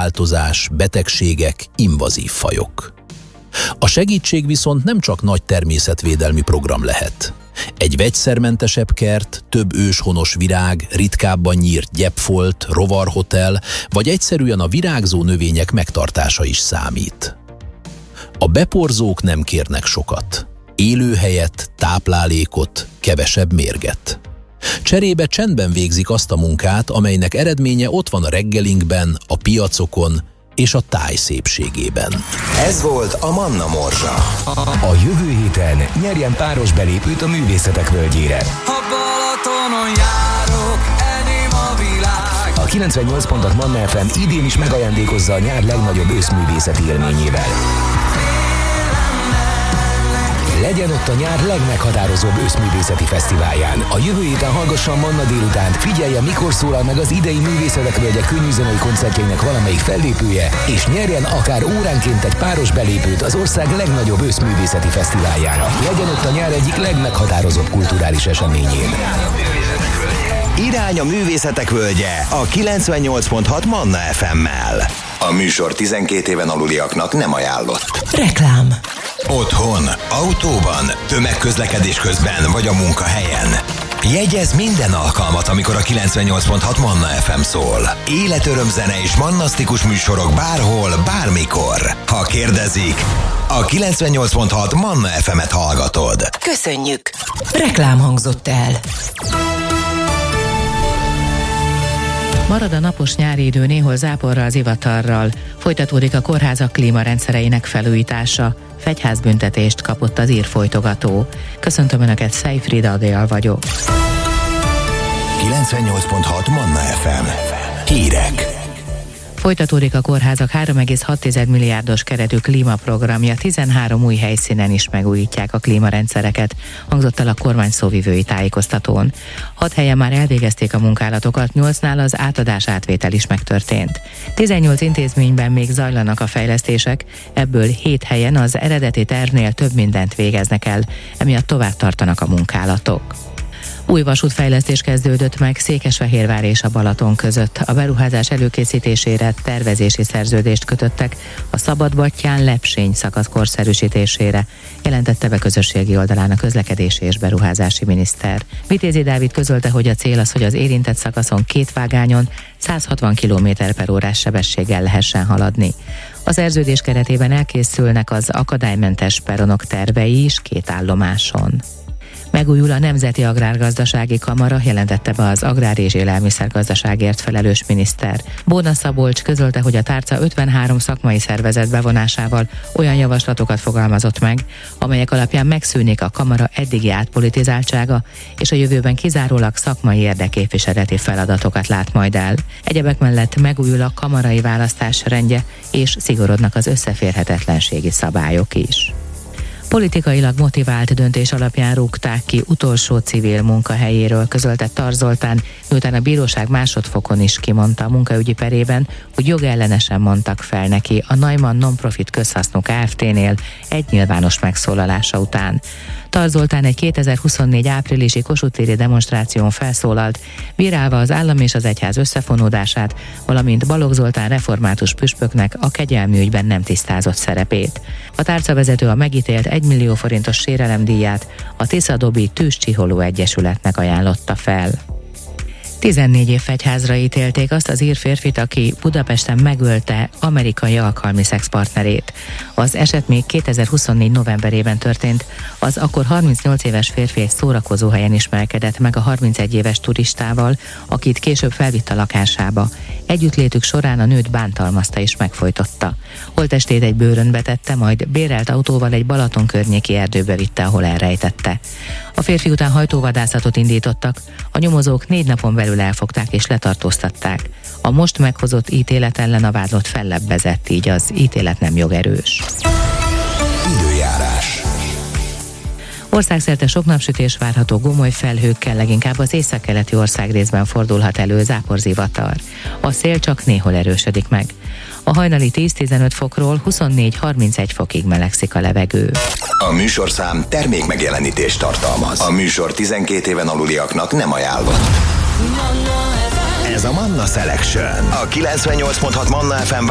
klímaváltozás, betegségek, invazív fajok. A segítség viszont nem csak nagy természetvédelmi program lehet. Egy vegyszermentesebb kert, több őshonos virág, ritkábban nyírt gyepfolt, rovarhotel, vagy egyszerűen a virágzó növények megtartása is számít. A beporzók nem kérnek sokat. Élőhelyet, táplálékot, kevesebb mérget. Cserébe csendben végzik azt a munkát, amelynek eredménye ott van a reggelinkben, a piacokon és a táj szépségében. Ez volt a Manna Morzsa. A jövő héten nyerjen páros belépőt a Művészetek Völgyére. A Balatonon járok, enyém a világ. A 98 pontot Manna FM idén is megajándékozza a nyár legnagyobb őszművészeti élményével. Legyen ott a nyár legmeghatározóbb őszművészeti fesztiválján. A jövő héten hallgassa a Manna délutánt, figyelje, mikor szólal meg az idei Művészetek Völgye könnyűzenei koncertjeinek valamelyik fellépője, és nyerjen akár óránként egy páros belépőt az ország legnagyobb őszművészeti fesztiváljára. Legyen ott a nyár egyik legmeghatározóbb kulturális eseményén. Irány a Művészetek Völgye a 98.6 Manna FM-mel. A műsor 12 éven aluliaknak nem ajánlott. Reklám. Otthon, autóban, tömegközlekedés közben vagy a munkahelyen. Jegyezz minden alkalmat, amikor a 98.6 Manna FM szól. Életörömzene és mannasztikus műsorok bárhol, bármikor. Ha kérdezik, a 98.6 Manna FM-et hallgatod. Köszönjük. Reklám hangzott el. Marad a napos nyári idő, néhol záporral, zivatarral. Folytatódik a kórházak klímarendszereinek felújítása. Fegyházbüntetést kapott az írfolytogató. Köszöntöm Önöket, Szejfrid Adél vagyok. 98.6 Manna FM. Hírek. Folytatódik a kórházak 3,6 milliárdos keretű klímaprogramja, 13 új helyszínen is megújítják a klímarendszereket, hangzott el a kormány szóvivői tájékoztatón. 6 helyen már elvégezték a munkálatokat, 8-nál az átadás-átvétel is megtörtént. 18 intézményben még zajlanak a fejlesztések, ebből 7 helyen az eredeti tervnél több mindent végeznek el, emiatt tovább tartanak a munkálatok. Új vasútfejlesztés kezdődött meg Székesfehérvár és a Balaton között. A beruházás előkészítésére tervezési szerződést kötöttek a Szabadbattyán-Lepsény szakasz korszerűsítésére, jelentette be közösségi oldalán a közlekedési és beruházási miniszter. Vitézi Dávid közölte, hogy a cél az, hogy az érintett szakaszon 2 vágányon 160 km/h sebességgel lehessen haladni. A szerződés keretében elkészülnek az akadálymentes peronok tervei is 2 állomáson. Megújul a Nemzeti Agrárgazdasági Kamara, jelentette be az Agrár- és Élelmiszergazdaságért felelős miniszter. Bóna Szabolcs közölte, hogy a tárca 53 szakmai szervezet bevonásával olyan javaslatokat fogalmazott meg, amelyek alapján megszűnik a kamara eddigi átpolitizáltsága, és a jövőben kizárólag szakmai érdekképviseleti feladatokat lát majd el. Egyebek mellett megújul a kamarai választás rendje, és szigorodnak az összeférhetetlenségi szabályok is. Politikailag motivált döntés alapján rúgták ki utolsó civil munkahelyéről, közölte Tar Zoltán, miután a bíróság másodfokon is kimondta a munkaügyi perében, hogy jogellenesen mondtak fel neki a Neumann Nonprofit Közhasznú Kft-nél egy nyilvános megszólalása után. Tar Zoltán egy 2024 áprilisi kossuth-téri demonstráción felszólalt, bírálva az állam és az egyház összefonódását, valamint Balogh Zoltán református püspöknek a kegyelmi ügyben nem tisztázott szerepét. A tárcavezető a megítélt 1 millió forintos sérelemdíját a Tisza-Dobi Tűzcsiholó Egyesületnek ajánlotta fel. 14 év fegyházra ítélték azt az ír férfit, aki Budapesten megölte amerikai alkalmi szexpartnerét. Az eset még 2024 novemberében történt. Az akkor 38 éves férfi egy szórakozóhelyen ismerkedett meg a 31 éves turistával, akit később felvitt a lakásába. Együttlétük során a nőt bántalmazta és megfojtotta. Holttestét egy bőrönbe tette, majd bérelt autóval egy Balaton környéki erdőbe vitte, ahol elrejtette. A férfi után hajtóvadászatot indítottak, a nyomozók 4 napon belül elfogták és letartóztatták. A most meghozott ítélet ellen a vádlott fellebbezett, így az ítélet nem jogerős. Időjárás. Országszerte sok napsütés várható, gomoly felhőkkel, leginkább az északkeleti országrészben fordulhat elő záporzivatar. A szél csak néhol erősödik meg. A hajnali 10-15 fokról 24-31 fokig melegszik a levegő. A műsorszám termék megjelenítést tartalmaz. A műsor 12 éven aluliaknak nem ajánlott. Ez a Manna Selection. A 98.6 Manna FM